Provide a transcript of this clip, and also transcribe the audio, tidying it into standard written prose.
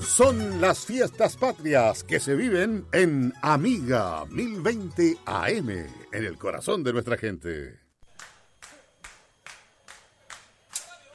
Son las fiestas patrias que se viven en Amiga 1020 AM, en el corazón de nuestra gente.